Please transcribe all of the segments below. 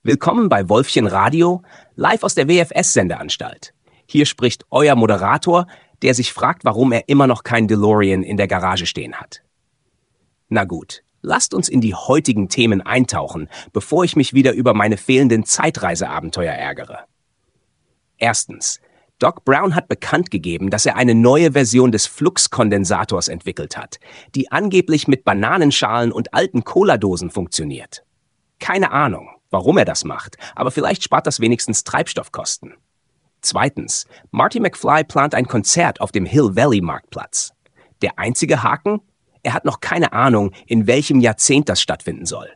Willkommen bei Wolfchen Radio, live aus der WFS-Sendeanstalt. Hier spricht euer Moderator, der sich fragt, warum er immer noch kein DeLorean in der Garage stehen hat. Na gut, lasst uns in die heutigen Themen eintauchen, bevor ich mich wieder über meine fehlenden Zeitreiseabenteuer ärgere. Erstens. Doc Brown hat bekannt gegeben, dass er eine neue Version des Fluxkondensators entwickelt hat, die angeblich mit Bananenschalen und alten Cola-Dosen funktioniert. Keine Ahnung, warum er das macht, aber vielleicht spart das wenigstens Treibstoffkosten. Zweitens, Marty McFly plant ein Konzert auf dem Hill Valley Marktplatz. Der einzige Haken? Er hat noch keine Ahnung, in welchem Jahrzehnt das stattfinden soll.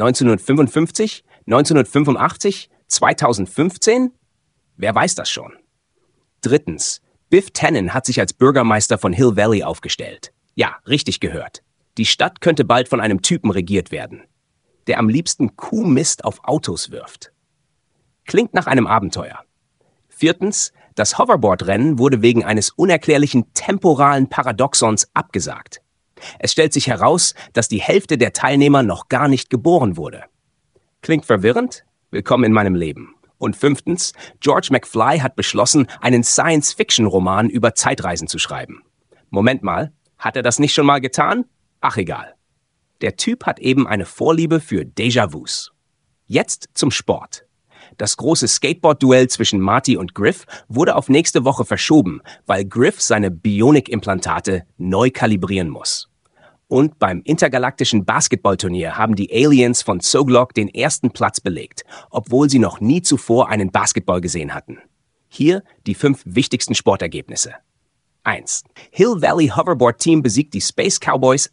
1955? 1985? 2015? Wer weiß das schon? Drittens, Biff Tannen hat sich als Bürgermeister von Hill Valley aufgestellt. Ja, richtig gehört. Die Stadt könnte bald von einem Typen regiert werden, der am liebsten Kuhmist auf Autos wirft. Klingt nach einem Abenteuer. Viertens, das Hoverboard-Rennen wurde wegen eines unerklärlichen temporalen Paradoxons abgesagt. Es stellt sich heraus, dass die Hälfte der Teilnehmer noch gar nicht geboren wurde. Klingt verwirrend? Willkommen in meinem Leben. Und fünftens, George McFly hat beschlossen, einen Science-Fiction-Roman über Zeitreisen zu schreiben. Moment mal, hat er das nicht schon mal getan? Ach egal. Der Typ hat eben eine Vorliebe für Déjà-vus. Jetzt zum Sport. Das große Skateboard-Duell zwischen Marty und Griff wurde auf nächste Woche verschoben, weil Griff seine Bionik-Implantate neu kalibrieren muss. Und beim intergalaktischen Basketballturnier haben die Aliens von Soglok den ersten Platz belegt, obwohl sie noch nie zuvor einen Basketball gesehen hatten. Hier die 5 wichtigsten Sportergebnisse. 1. Hill Valley Hoverboard Team besiegt die Space Cowboys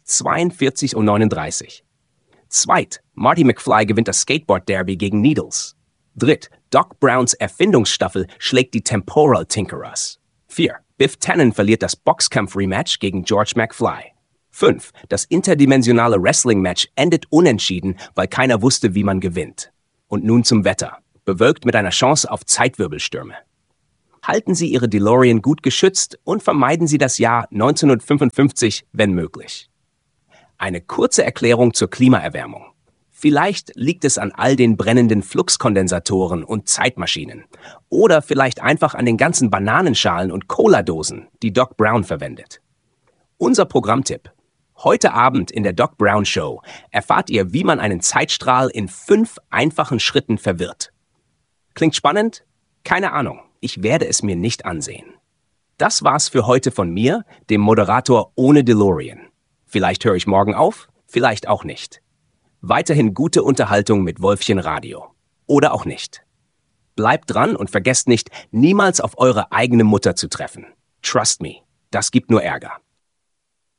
42:39. 2. Marty McFly gewinnt das Skateboard Derby gegen Needles. 3. Doc Browns Erfindungsstaffel schlägt die Temporal Tinkerers. 4. Biff Tannen verliert das Boxkampf-Rematch gegen George McFly. 5. Das interdimensionale Wrestling-Match endet unentschieden, weil keiner wusste, wie man gewinnt. Und nun zum Wetter. Bewölkt mit einer Chance auf Zeitwirbelstürme. Halten Sie Ihre DeLorean gut geschützt und vermeiden Sie das Jahr 1955, wenn möglich. Eine kurze Erklärung zur Klimaerwärmung. Vielleicht liegt es an all den brennenden Fluxkondensatoren und Zeitmaschinen. Oder vielleicht einfach an den ganzen Bananenschalen und Cola-Dosen, die Doc Brown verwendet. Unser Programmtipp. Heute Abend in der Doc Brown Show erfahrt ihr, wie man einen Zeitstrahl in 5 einfachen Schritten verwirrt. Klingt spannend? Keine Ahnung, ich werde es mir nicht ansehen. Das war's für heute von mir, dem Moderator ohne DeLorean. Vielleicht höre ich morgen auf, vielleicht auch nicht. Weiterhin gute Unterhaltung mit Wolfchen Radio. Oder auch nicht. Bleibt dran und vergesst nicht, niemals auf eure eigene Mutter zu treffen. Trust me, das gibt nur Ärger.